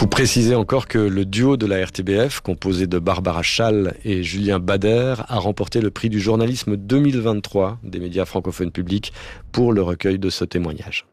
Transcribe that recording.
Faut préciser encore que le duo de la RTBF, composé de Barbara Schall et Julien Bader, a remporté le prix du journalisme 2023 des médias francophones publics pour le recueil de ce témoignage.